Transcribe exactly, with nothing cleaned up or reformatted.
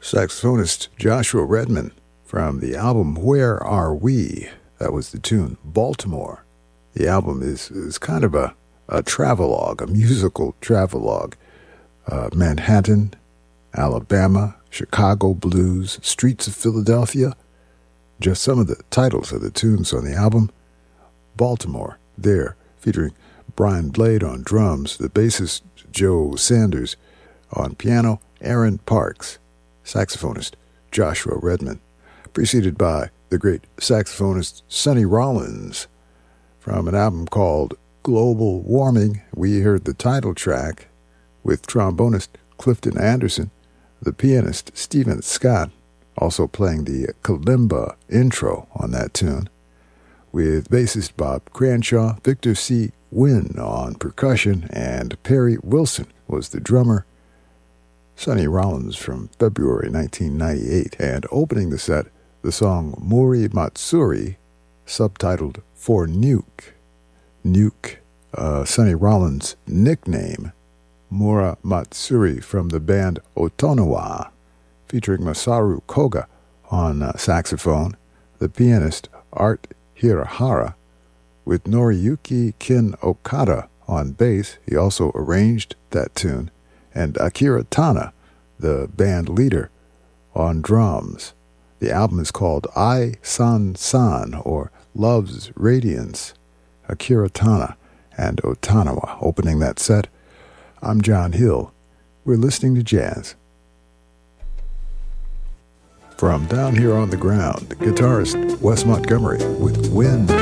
saxophonist Joshua Redman from the album Where Are We? That was the tune Baltimore. The album is, is kind of a, a travelogue, a musical travelogue. Uh, Manhattan, Alabama, Chicago blues, streets of Philadelphia. Just some of the titles of the tunes on the album. Baltimore, there, featuring Brian Blade on drums, the bassist Joe Sanders on piano, Aaron Parks, saxophonist Joshua Redman, preceded by the great saxophonist Sonny Rollins from an album called Global Warming. We heard the title track with trombonist Clifton Anderson, the pianist Stephen Scott, also playing the kalimba intro on that tune, with bassist Bob Cranshaw, Victor C. Wynn on percussion, and Perry Wilson was the drummer. Sonny Rollins from February nineteen ninety-eight, and opening the set, the song Muri Matsuri, subtitled For Nuke. Nuke, uh, Sonny Rollins' nickname, Mura Matsuri from the band Otonawa, featuring Masaru Koga on uh, saxophone, the pianist Art Hirahara, with Noriyuki Kin Okada on bass. He also arranged that tune, and Akira Tana, the band leader, on drums. The album is called I San San, or Love's Radiance. Akira Tana and Otonawa opening that set. I'm John Hill. We're listening to jazz. From down here on the ground, guitarist Wes Montgomery with Wind.